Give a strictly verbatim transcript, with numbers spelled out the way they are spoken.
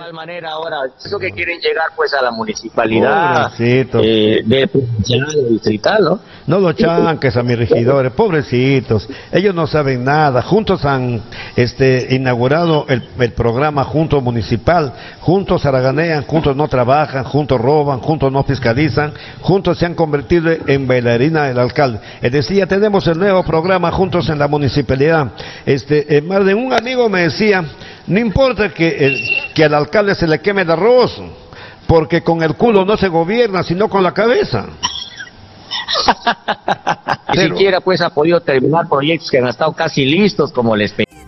igual manera ahora, eso que quieren llegar pues a la municipalidad, Pobrecitos. eh, de provincial, de distrital, ¿no? No los chanques a mis regidores, pobrecitos, ellos no saben nada. Juntos han este, inaugurado el, el programa Juntos Municipal, juntos haraganean, juntos no trabajan, juntos roban, juntos no fiscalizan, juntos se han convertido en bailarina del alcalde. Es decir, ya tenemos el nuevo programa Juntos en la Municipalidad. Este, eh, más de un amigo me decía, no importa que, el, que al alcalde se le queme el arroz, porque con el culo no se gobierna, sino con la cabeza. Ni siquiera pues ha podido terminar proyectos que han estado casi listos como les pedí.